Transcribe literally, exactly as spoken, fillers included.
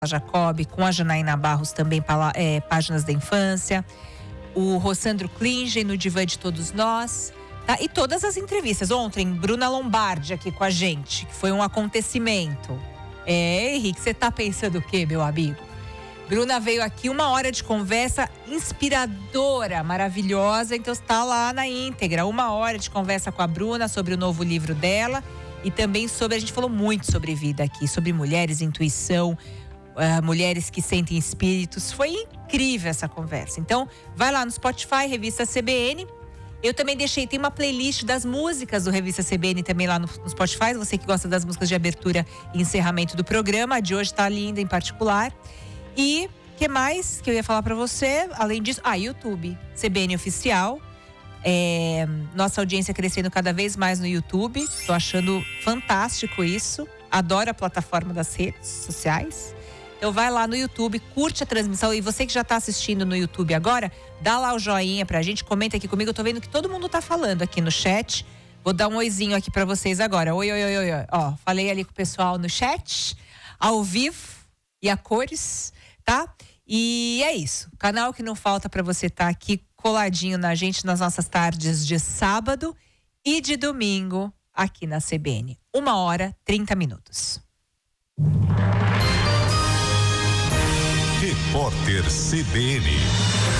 Jacob, com a Janaína Barros também, é, Páginas da Infância, o Rossandro Klingen no Divã de Todos Nós, tá? E todas as entrevistas. Ontem, Bruna Lombardi aqui com a gente, que foi um acontecimento. É, Henrique, você tá pensando o quê, meu amigo? Bruna veio aqui, uma hora de conversa inspiradora, maravilhosa, então está lá na íntegra. Uma hora de conversa com a Bruna sobre o novo livro dela e também sobre, a gente falou muito sobre vida aqui, sobre mulheres, intuição, Uh, mulheres que sentem espíritos. Foi incrível essa conversa. Então, vai lá no Spotify, Revista C B N. Eu também deixei, tem uma playlist das músicas do Revista C B N também lá no, no Spotify. Você que gosta das músicas de abertura e encerramento do programa. A de hoje tá linda em particular. E o que mais que eu ia falar pra você? Além disso, ah, YouTube, C B N Oficial. É, nossa audiência crescendo cada vez mais no YouTube. Tô achando fantástico isso. Adoro a plataforma das redes sociais. Então vai lá no YouTube, curte a transmissão. E você que já está assistindo no YouTube agora, dá lá o joinha pra gente, comenta aqui comigo. Eu tô vendo que todo mundo tá falando aqui no chat. Vou dar um oizinho aqui pra vocês agora. Oi, oi, oi, oi, oi. Ó, falei ali com o pessoal no chat, ao vivo e a cores, tá? E é isso. Canal que não falta pra você estar tá aqui coladinho na gente nas nossas tardes de sábado e de domingo aqui na C B N. Uma hora, trinta minutos. Repórter C B N.